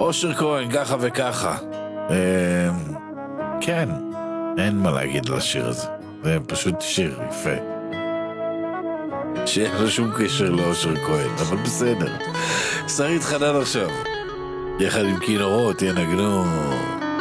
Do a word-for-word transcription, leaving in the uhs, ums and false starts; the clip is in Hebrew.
אושר כהן, ככה וככה. אה, כן, אין מה להגיד על השיר הזה. זה פשוט שיר יפה. שאין לו שום קשר לאושר כהן, אבל בסדר. שרית חנן עכשיו. יחד עם כינורות ינגנו